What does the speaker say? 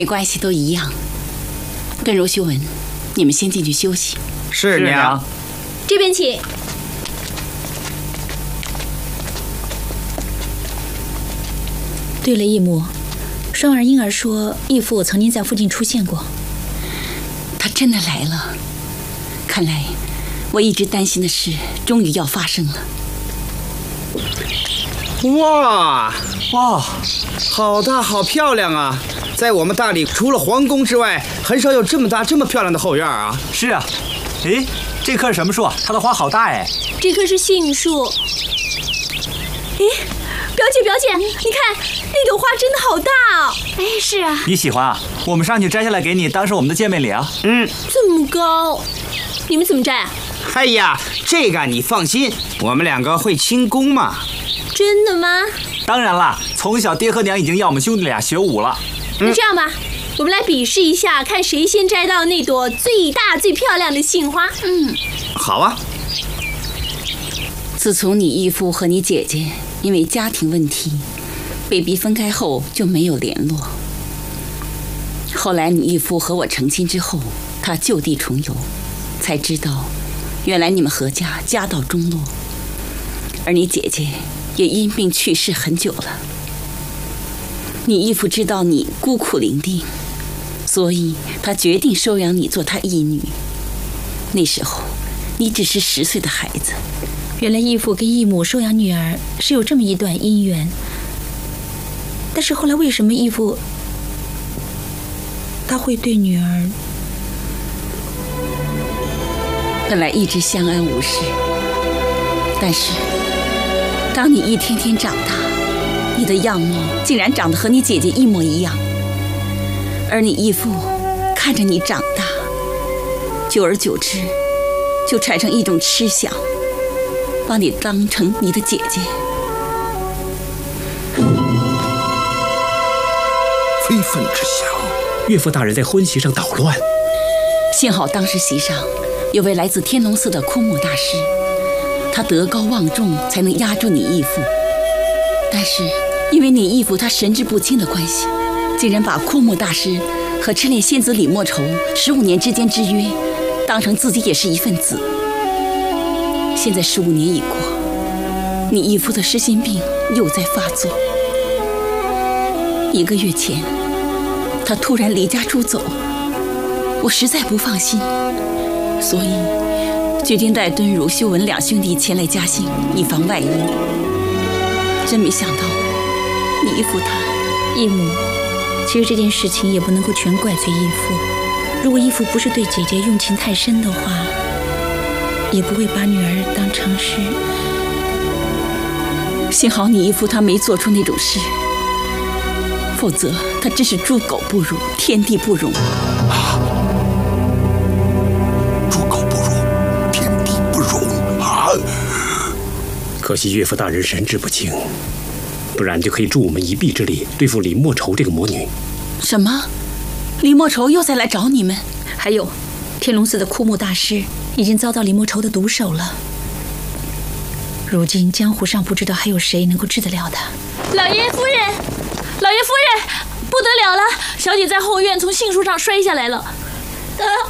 没关系，都一样。跟柔修文，你们先进去休息。 是娘。 这边请。 对了，义母，双儿婴儿说义父曾经在附近出现过。 他真的来了。看来我一直担心的事终于要发生了。 哇，好大好漂亮啊！在我们大理除了皇宫之外，很少有这么大这么漂亮的后院啊。 是啊。诶，这棵是什么树？它的花好大哎。 这棵是杏树。诶，表姐，你看那朵花真的好大哦。哎，是啊。 你喜欢啊？我们上去摘下来给你，当是我们的见面礼啊。 这么高，你们怎么摘啊？ 哎呀，这个你放心，我们两个会轻功嘛。 真的吗？ 当然啦，从小爹和娘已经要我们兄弟俩学武了。 那这样吧，我们来比试一下，看谁先摘到那朵最大最漂亮的杏花。 好啊。 自从你义父和你姐姐因为家庭问题被逼分开后，就没有联络。后来你义父和我成亲之后，他就地重游，才知道原来你们何家家道中落，而你姐姐也因病去世很久了。你义父知道你孤苦伶仃，所以他决定收养你做他义女。那时候你只是10岁的孩子。 原来义父跟义母收养女儿是有这么一段姻缘，但是后来为什么义父他会对女儿？ 本来一直相安无事，但是当你一天天长大，你的样貌竟然长得和你姐姐一模一样，而你义父看着你长大，久而久之就产生一种痴想，把你当成你的姐姐。 非分之想，岳父大人在婚席上捣乱。 幸好当时席上有位来自天龙寺的枯木大师，他德高望重，才能压住你义父。但是因为你义父他神志不清的关系，竟然把枯木大师和赤练仙子李莫愁15年之间之约当成自己也是一份子。现在15年已过，你义父的失心病又在发作。1个月前他突然离家出走，我实在不放心，所以决定带敦儒、修文2兄弟前来嘉兴，以防万一。真没想到你义父他…… 义母，其实这件事情也不能够全怪罪义父。如果义父不是对姐姐用情太深的话，也不会把女儿当成是…… 幸好你义父他没做出那种事，否则他真是猪狗不如，天地不容。 猪狗不如，天地不容啊！可惜岳父大人神志不清，不然就可以助我们一臂之力对付李莫愁这个魔女。 什么？李莫愁又再来找你们？ 还有，天龙寺的枯木大师已经遭到李莫愁的毒手了。如今江湖上不知道还有谁能够治得了他。 老爷夫人，不得了了！小姐在后院从杏树上摔下来了。